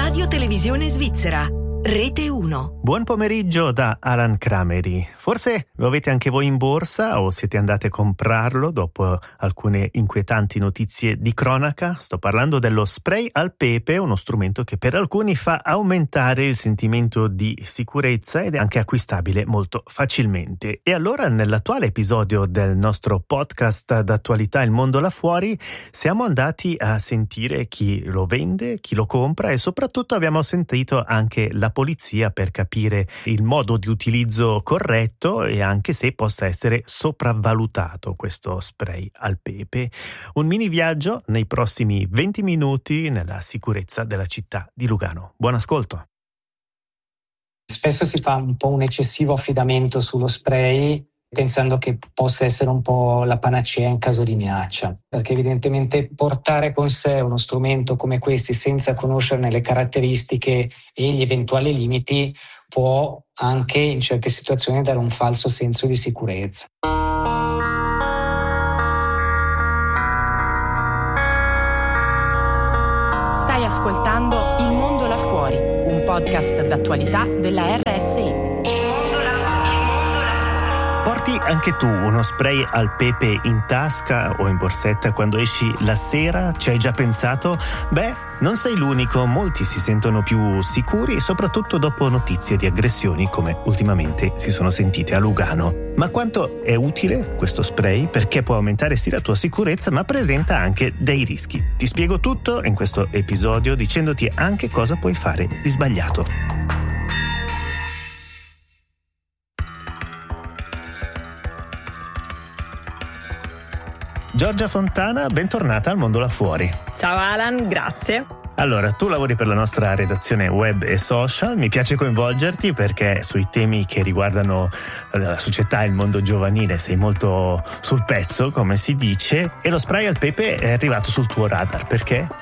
Radio Televisione Svizzera, Rete 1. Buon pomeriggio da Alan Crameri. Forse lo avete anche voi in borsa o siete andati a comprarlo dopo alcune inquietanti notizie di cronaca. Sto parlando dello spray al pepe, uno strumento che per alcuni fa aumentare il sentimento di sicurezza ed è anche acquistabile molto facilmente. E allora nell'attuale episodio del nostro podcast d'attualità Il mondo là fuori siamo andati a sentire chi lo vende, chi lo compra e soprattutto abbiamo sentito anche la polizia per capire il modo di utilizzo corretto e anche se possa essere sopravvalutato questo spray al pepe. Un mini viaggio nei prossimi 20 minuti nella sicurezza della città di Lugano. Buon ascolto. Spesso si fa un po' un eccessivo affidamento sullo spray pensando che possa essere un po' la panacea in caso di minaccia, perché evidentemente portare con sé uno strumento come questi senza conoscerne le caratteristiche e gli eventuali limiti può anche in certe situazioni dare un falso senso di sicurezza. Stai ascoltando Il mondo là fuori, un podcast d'attualità della RSI. Porti anche tu uno spray al pepe in tasca o in borsetta quando esci la sera? Ci hai già pensato? Beh, non sei l'unico, molti si sentono più sicuri, soprattutto dopo notizie di aggressioni come ultimamente si sono sentite a Lugano. Ma quanto è utile questo spray? Perché può aumentare sì la tua sicurezza, ma presenta anche dei rischi. Ti spiego tutto in questo episodio dicendoti anche cosa puoi fare di sbagliato. Giorgia Fontana, bentornata al mondo là fuori. Ciao Alan, grazie. Allora, tu lavori per la nostra redazione web e social, mi piace coinvolgerti perché sui temi che riguardano la società e il mondo giovanile sei molto sul pezzo, come si dice, e lo spray al pepe è arrivato sul tuo radar, perché?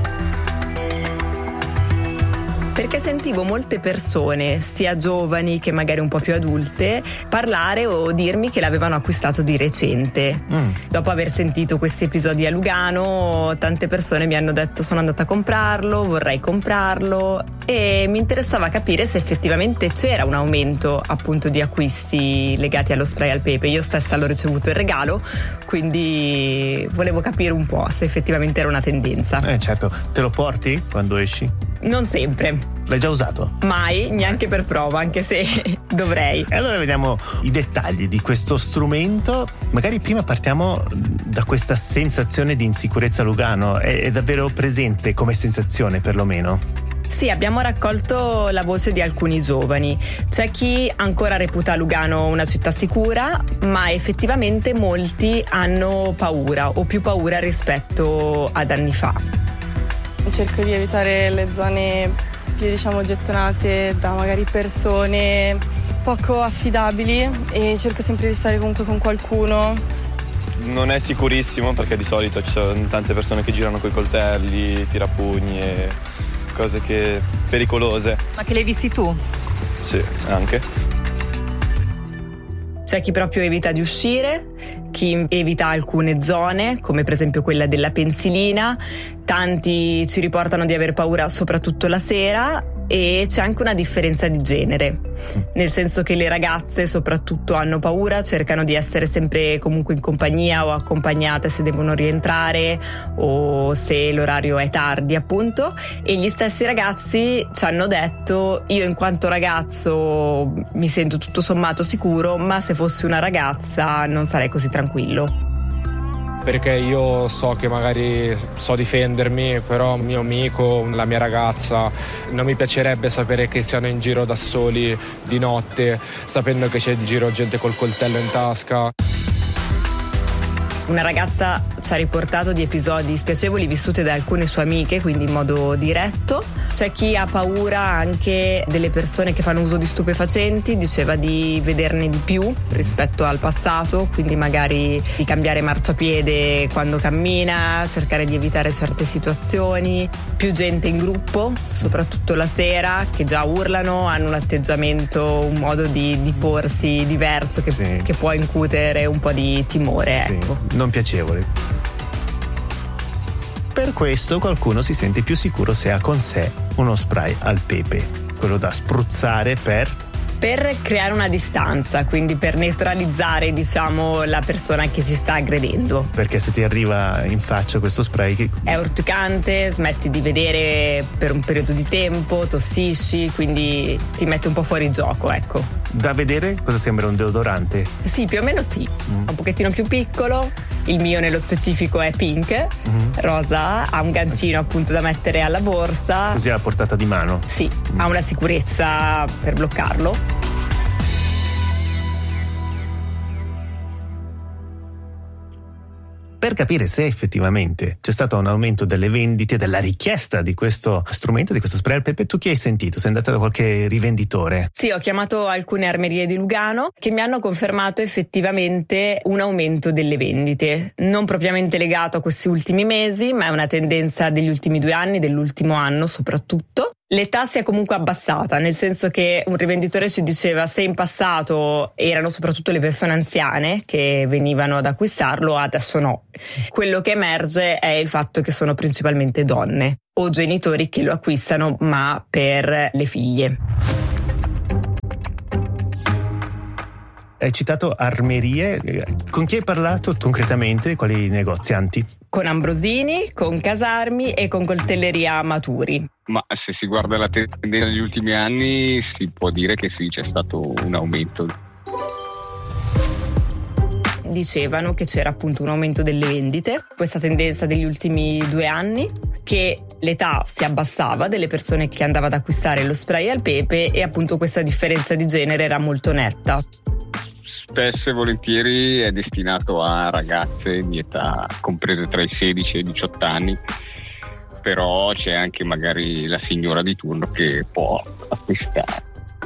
Perché sentivo molte persone, sia giovani che magari un po' più adulte, parlare o dirmi che l'avevano acquistato di recente. Dopo aver sentito questi episodi a Lugano, tante persone mi hanno detto sono andata a comprarlo, vorrei comprarlo, e mi interessava capire se effettivamente c'era un aumento appunto di acquisti legati allo spray al pepe. Io stessa l'ho ricevuto in regalo, quindi volevo capire un po' se effettivamente era una tendenza. Certo, te lo porti quando esci? Non sempre. L'hai già usato? Mai, neanche per prova, anche se dovrei. E allora vediamo i dettagli di questo strumento. Magari prima partiamo da questa sensazione di insicurezza a Lugano. È davvero presente come sensazione, perlomeno? Sì, abbiamo raccolto la voce di alcuni giovani. C'è chi ancora reputa Lugano una città sicura, ma effettivamente molti hanno paura o più paura rispetto ad anni fa. Cerco di evitare le zone più gettonate da magari persone poco affidabili e cerco sempre di stare comunque con qualcuno. Non è sicurissimo perché di solito ci sono tante persone che girano coi coltelli, tirapugni e cose pericolose. Ma che le hai visti tu? Sì, anche. C'è chi proprio evita di uscire, chi evita alcune zone, come per esempio quella della pensilina. Tanti ci riportano di aver paura soprattutto la sera, e c'è anche una differenza di genere, nel senso che le ragazze soprattutto hanno paura, cercano di essere sempre comunque in compagnia o accompagnate se devono rientrare o se l'orario è tardi appunto, e gli stessi ragazzi ci hanno detto io in quanto ragazzo mi sento tutto sommato sicuro, ma se fossi una ragazza non sarei così tranquillo. Perché io so che magari so difendermi, però il mio amico, la mia ragazza, non mi piacerebbe sapere che siano in giro da soli di notte, sapendo che c'è in giro gente col coltello in tasca. Una ragazza ci ha riportato di episodi spiacevoli vissuti da alcune sue amiche, quindi in modo diretto. C'è chi ha paura anche delle persone che fanno uso di stupefacenti, diceva di vederne di più rispetto al passato, quindi magari di cambiare marciapiede quando cammina, cercare di evitare certe situazioni. Più gente in gruppo, soprattutto la sera, che già urlano, hanno un atteggiamento, un modo di porsi diverso che può incutere un po' di timore. Sì. Ecco. Non piacevole. per questo qualcuno si sente più sicuro se ha con sé uno spray al pepe, quello da spruzzare per creare una distanza, quindi per neutralizzare, diciamo, la persona che ci sta aggredendo. Perché se ti arriva in faccia questo spray è urticante, smetti di vedere per un periodo di tempo, tossisci, quindi ti mette un po' fuori gioco, ecco. Da vedere cosa sembra un deodorante? Sì, più o meno sì. Un pochettino più piccolo. Il mio nello specifico è pink, rosa, ha un gancino appunto da mettere alla borsa. Così a portata di mano? Sì, ha una sicurezza per bloccarlo. Per capire se effettivamente c'è stato un aumento delle vendite, della richiesta di questo strumento, di questo spray al pepe, tu chi hai sentito? Sei andata da qualche rivenditore? Sì, ho chiamato alcune armerie di Lugano che mi hanno confermato effettivamente un aumento delle vendite, non propriamente legato a questi ultimi mesi, ma è una tendenza degli ultimi 2 anni, dell'ultimo anno soprattutto. L'età si è comunque abbassata, nel senso che un rivenditore ci diceva se in passato erano soprattutto le persone anziane che venivano ad acquistarlo, adesso no. Quello che emerge è il fatto che sono principalmente donne o genitori che lo acquistano ma per le figlie. Hai citato armerie, con chi hai parlato concretamente? Quali negozianti? Con Ambrosini, con Casarmi e con Coltelleria Maturi. Ma se si guarda la tendenza degli ultimi anni si può dire che sì, c'è stato un aumento. Dicevano che c'era appunto un aumento delle vendite, questa tendenza degli ultimi 2 anni, che l'età si abbassava delle persone che andavano ad acquistare lo spray al pepe e appunto questa differenza di genere era molto netta. Spesso e volentieri è destinato a ragazze di età comprese tra i 16 e i 18 anni, però c'è anche magari la signora di turno che può acquistare.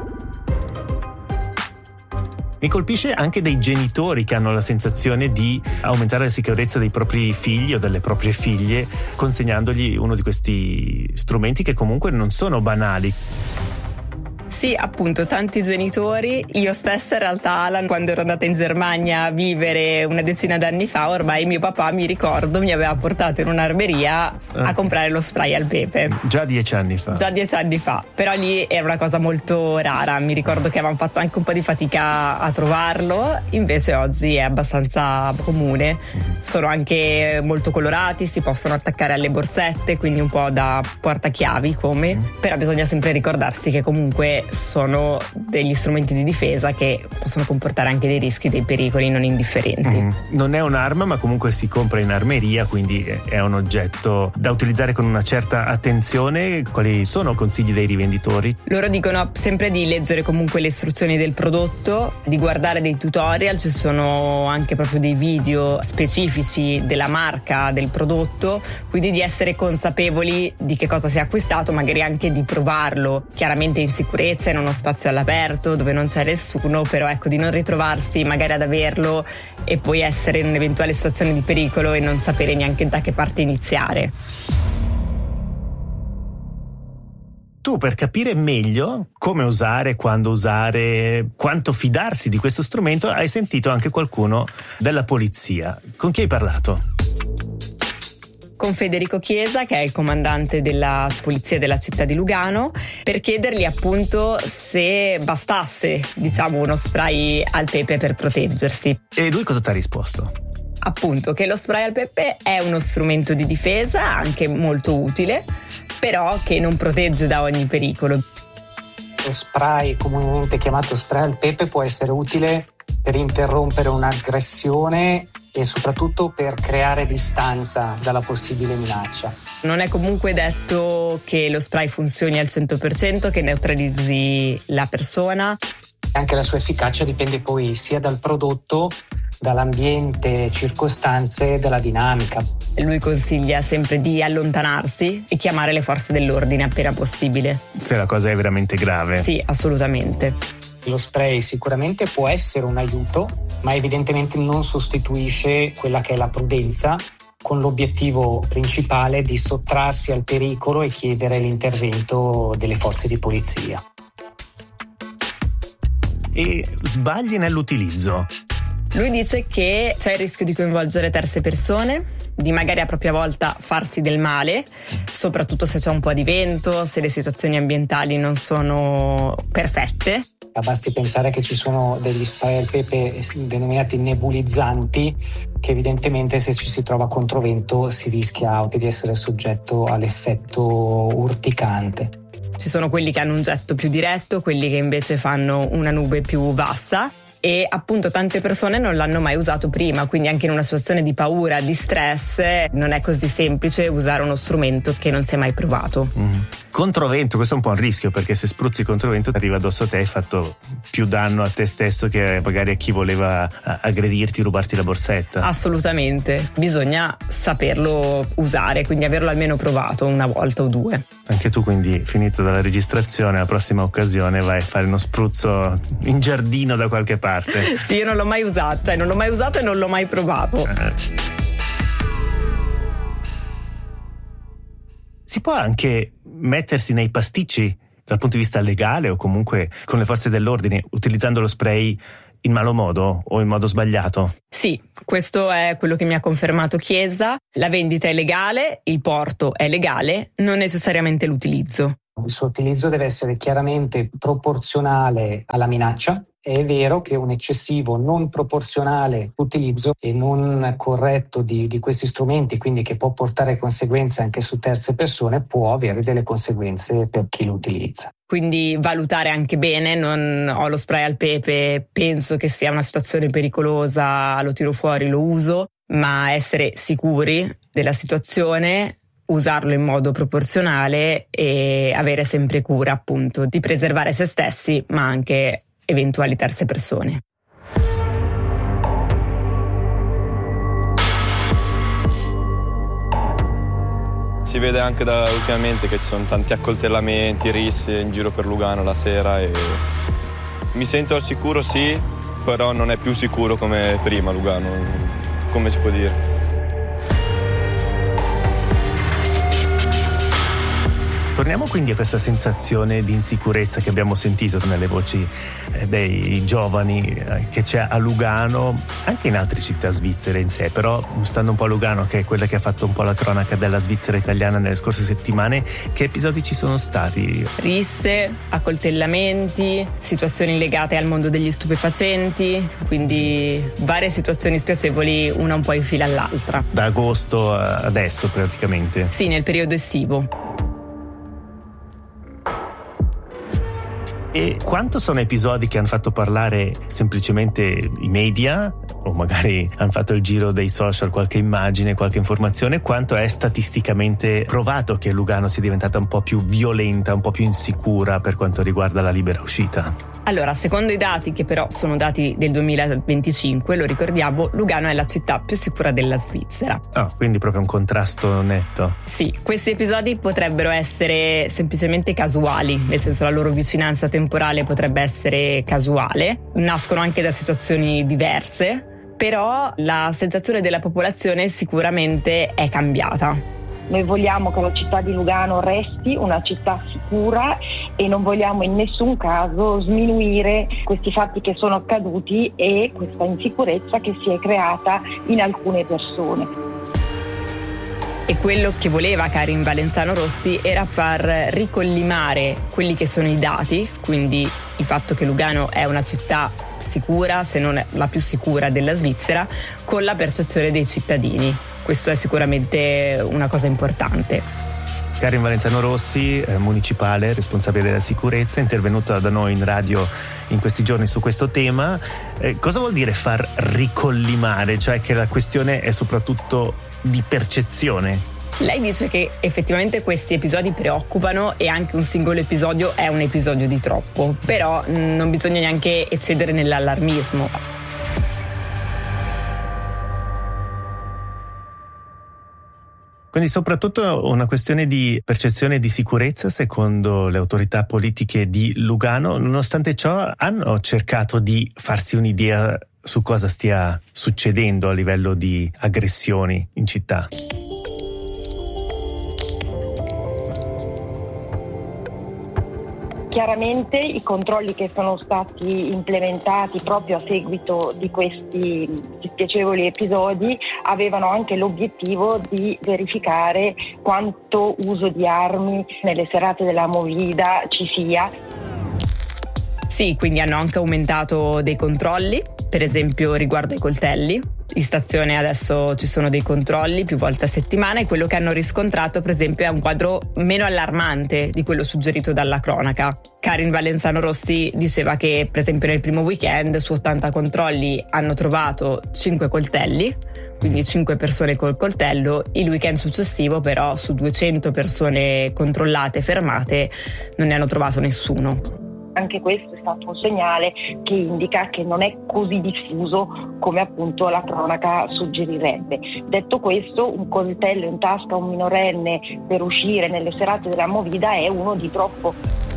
Mi colpisce anche dei genitori che hanno la sensazione di aumentare la sicurezza dei propri figli o delle proprie figlie consegnandogli uno di questi strumenti che comunque non sono banali. Sì, appunto, tanti genitori. Io stessa in realtà, Alan, quando ero andata in Germania a vivere una decina d'anni fa, ormai mio papà, mi ricordo, mi aveva portato in un'armeria a comprare lo spray al pepe. Già 10 anni fa. Già 10 anni fa. Però lì era una cosa molto rara. Mi ricordo che avevamo fatto anche un po' di fatica a trovarlo. Invece oggi è abbastanza comune. Sono anche molto colorati, si possono attaccare alle borsette, quindi un po' da portachiavi come. Però bisogna sempre ricordarsi che comunque sono degli strumenti di difesa che possono comportare anche dei rischi, dei pericoli non indifferenti. Non è un'arma, ma comunque si compra in armeria, quindi è un oggetto da utilizzare con una certa attenzione. Quali sono i consigli dei rivenditori? Loro dicono sempre di leggere comunque le istruzioni del prodotto, di guardare dei tutorial, ci sono anche proprio dei video specifici della marca del prodotto, quindi di essere consapevoli di che cosa si è acquistato, magari anche di provarlo chiaramente in sicurezza, in uno spazio all'aperto dove non c'è nessuno, però ecco, di non ritrovarsi magari ad averlo e poi essere in un'eventuale situazione di pericolo e non sapere neanche da che parte iniziare. Tu, per capire meglio come usare, quando usare, quanto fidarsi di questo strumento, hai sentito anche qualcuno della polizia. Con chi hai parlato? Con Federico Chiesa, che è il comandante della polizia della città di Lugano, per chiedergli appunto se bastasse, diciamo, uno spray al pepe per proteggersi. E lui cosa ti ha risposto? Appunto che lo spray al pepe è uno strumento di difesa, anche molto utile, però che non protegge da ogni pericolo. Lo spray, comunemente chiamato spray al pepe, può essere utile per interrompere un'aggressione e soprattutto per creare distanza dalla possibile minaccia. Non è comunque detto che lo spray funzioni al 100%, che neutralizzi la persona. Anche la sua efficacia dipende poi sia dal prodotto, dall'ambiente, circostanze, dalla dinamica. Lui consiglia sempre di allontanarsi e chiamare le forze dell'ordine appena possibile. Se la cosa è veramente grave. Sì, assolutamente. Lo spray sicuramente può essere un aiuto, ma evidentemente non sostituisce quella che è la prudenza, con l'obiettivo principale di sottrarsi al pericolo e chiedere l'intervento delle forze di polizia. E sbagli nell'utilizzo? Lui dice che c'è il rischio di coinvolgere terze persone, di magari a propria volta farsi del male, soprattutto se c'è un po' di vento, se le situazioni ambientali non sono perfette. Basti pensare che ci sono degli spray al pepe denominati nebulizzanti che evidentemente se ci si trova controvento si rischia anche di essere soggetto all'effetto urticante. Ci sono quelli che hanno un getto più diretto, quelli che invece fanno una nube più vasta. E appunto tante persone non l'hanno mai usato prima, quindi anche in una situazione di paura, di stress, non è così semplice usare uno strumento che non si è mai provato. Controvento, questo è un po' un rischio, perché se spruzzi controvento arriva addosso a te, hai fatto più danno a te stesso che magari a chi voleva aggredirti, rubarti la borsetta. Assolutamente, bisogna saperlo usare, quindi averlo almeno provato una volta o due. Anche tu quindi, finito dalla registrazione, la prossima occasione vai a fare uno spruzzo in giardino da qualche parte. Sì, io non l'ho mai usato, cioè non l'ho mai usato e non l'ho mai provato. Si può anche mettersi nei pasticci dal punto di vista legale o comunque con le forze dell'ordine utilizzando lo spray in malo modo o in modo sbagliato? Sì, questo è quello che mi ha confermato Chiesa. La vendita è legale, il porto è legale, non necessariamente l'utilizzo. Il suo utilizzo deve essere chiaramente proporzionale alla minaccia. È vero che un eccessivo, non proporzionale utilizzo e non corretto di questi strumenti, quindi che può portare conseguenze anche su terze persone, può avere delle conseguenze per chi lo utilizza. Quindi valutare anche bene, non ho lo spray al pepe, penso che sia una situazione pericolosa, lo tiro fuori, lo uso, ma essere sicuri della situazione, usarlo in modo proporzionale e avere sempre cura appunto di preservare se stessi, ma anche eventuali terze persone. Si vede anche ultimamente che ci sono tanti accoltellamenti, risse in giro per Lugano la sera e mi sento al sicuro, sì, però non è più sicuro come prima Lugano, come si può dire. Torniamo quindi a questa sensazione di insicurezza che abbiamo sentito nelle voci dei giovani che c'è a Lugano, anche in altre città svizzere in sé, però stando un po' a Lugano, che è quella che ha fatto un po' la cronaca della Svizzera italiana nelle scorse settimane, che episodi ci sono stati? Risse, accoltellamenti, situazioni legate al mondo degli stupefacenti, quindi varie situazioni spiacevoli, una un po' in fila all'altra. Da agosto adesso praticamente? Sì, nel periodo estivo. E quanto sono episodi che hanno fatto parlare semplicemente i media o magari hanno fatto il giro dei social, qualche immagine, qualche informazione, quanto è statisticamente provato che Lugano sia diventata un po' più violenta, un po' più insicura per quanto riguarda la libera uscita? Allora, secondo i dati, che però sono dati del 2025, lo ricordiamo, Lugano è la città più sicura della Svizzera. Quindi proprio un contrasto netto. Sì, questi episodi potrebbero essere semplicemente casuali, nel senso la loro vicinanza temporale potrebbe essere casuale, nascono anche da situazioni diverse, però la sensazione della popolazione sicuramente è cambiata. Noi vogliamo che la città di Lugano resti una città sicura e non vogliamo in nessun caso sminuire questi fatti che sono accaduti e questa insicurezza che si è creata in alcune persone. E quello che voleva Karin Valenzano Rossi era far ricollimare quelli che sono i dati, quindi il fatto che Lugano è una città sicura, se non la più sicura della Svizzera, con la percezione dei cittadini. Questo è sicuramente una cosa importante. Karin Valenzano Rossi, municipale, responsabile della sicurezza, è intervenuta da noi in radio in questi giorni su questo tema. Cosa vuol dire far ricollimare? Cioè che la questione è soprattutto di percezione? Lei dice che effettivamente questi episodi preoccupano e anche un singolo episodio è un episodio di troppo, però non bisogna neanche eccedere nell'allarmismo. Quindi soprattutto una questione di percezione di sicurezza secondo le autorità politiche di Lugano. Nonostante ciò hanno cercato di farsi un'idea su cosa stia succedendo a livello di aggressioni in città. Chiaramente i controlli che sono stati implementati proprio a seguito di questi dispiacevoli episodi avevano anche l'obiettivo di verificare quanto uso di armi nelle serate della Movida ci sia. Sì, quindi hanno anche aumentato dei controlli, per esempio riguardo ai coltelli. In stazione adesso ci sono dei controlli più volte a settimana e quello che hanno riscontrato, per esempio, è un quadro meno allarmante di quello suggerito dalla cronaca. Karin Valenzano Rossi diceva che, per esempio, nel primo weekend su 80 controlli hanno trovato 5 coltelli, quindi 5 persone col coltello. Il weekend successivo però su 200 persone controllate e fermate non ne hanno trovato nessuno. Anche questo è stato un segnale che indica che non è così diffuso come appunto la cronaca suggerirebbe. Detto questo, un coltello in tasca a un minorenne per uscire nelle serate della Movida è uno di troppo.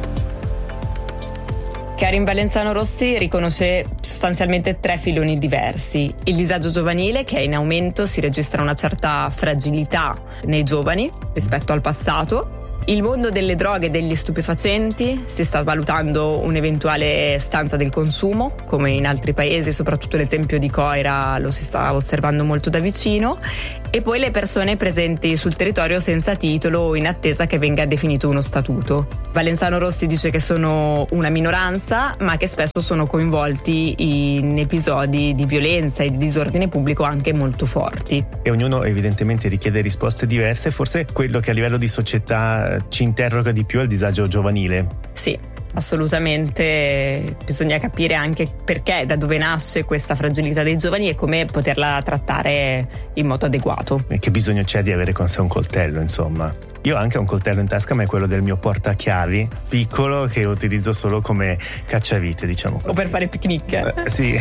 Karin Valenzano Rossi riconosce sostanzialmente 3 filoni diversi. Il disagio giovanile, che è in aumento, si registra una certa fragilità nei giovani rispetto al passato. Il mondo delle droghe e degli stupefacenti, si sta valutando un'eventuale stanza del consumo, come in altri paesi, soprattutto l'esempio di Coira lo si sta osservando molto da vicino, e poi le persone presenti sul territorio senza titolo o in attesa che venga definito uno statuto. Valenzano Rossi dice che sono una minoranza, ma che spesso sono coinvolti in episodi di violenza e di disordine pubblico anche molto forti. E ognuno evidentemente richiede risposte diverse, forse quello che a livello di società ci interroga di più è il disagio giovanile. Sì, assolutamente, bisogna capire anche perché, da dove nasce questa fragilità dei giovani e come poterla trattare in modo adeguato. E che bisogno c'è di avere con sé un coltello, insomma. Io ho anche un coltello in tasca, ma è quello del mio portachiavi piccolo che utilizzo solo come cacciavite, diciamo così. O per fare picnic. Sì.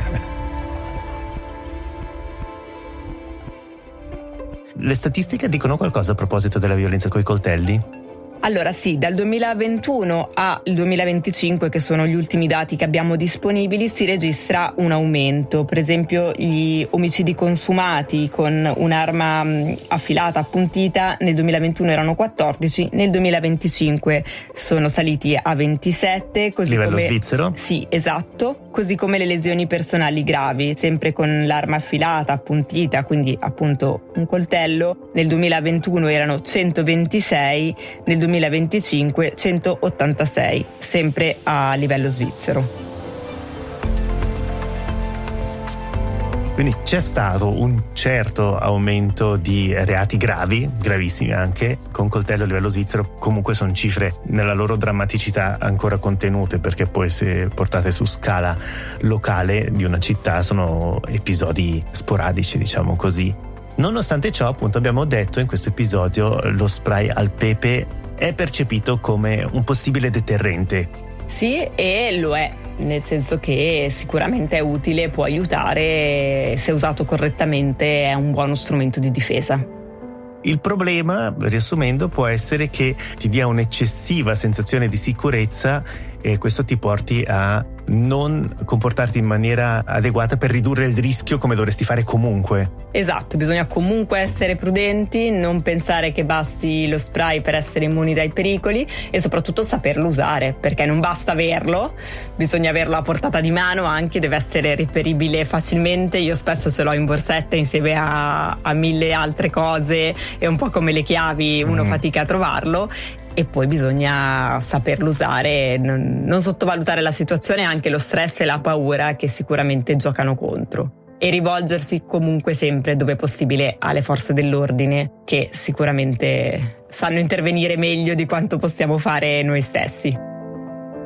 Le statistiche dicono qualcosa a proposito della violenza coi coltelli? Allora sì, dal 2021 al 2025, che sono gli ultimi dati che abbiamo disponibili, si registra un aumento. Per esempio gli omicidi consumati con un'arma affilata, appuntita, nel 2021 erano 14, nel 2025 sono saliti a 27. Così livello come... svizzero? Sì, esatto. Così come le lesioni personali gravi, sempre con l'arma affilata, appuntita, quindi appunto un coltello. Nel 2021 erano 126, nel 2025 186, sempre a livello svizzero. Quindi c'è stato un certo aumento di reati gravi, gravissimi anche, con coltello a livello svizzero. Comunque sono cifre nella loro drammaticità ancora contenute, perché poi se portate su scala locale di una città sono episodi sporadici, diciamo così. Nonostante ciò, appunto, abbiamo detto in questo episodio, lo spray al pepe è percepito come un possibile deterrente. Sì, e lo è, nel senso che sicuramente è utile, può aiutare, se usato correttamente è un buono strumento di difesa. Il problema, riassumendo, può essere che ti dia un'eccessiva sensazione di sicurezza e questo ti porti a non comportarti in maniera adeguata per ridurre il rischio, come dovresti fare comunque. Esatto, bisogna comunque essere prudenti, non pensare che basti lo spray per essere immuni dai pericoli e soprattutto saperlo usare, perché non basta averlo, bisogna averlo a portata di mano, anche deve essere reperibile facilmente. Io spesso ce l'ho in borsetta insieme a 1000 altre cose, è un po' come le chiavi, uno fatica a trovarlo. E poi bisogna saperlo usare, non sottovalutare la situazione, anche lo stress e la paura che sicuramente giocano contro. E rivolgersi comunque sempre, dove possibile, alle forze dell'ordine, che sicuramente sanno intervenire meglio di quanto possiamo fare noi stessi.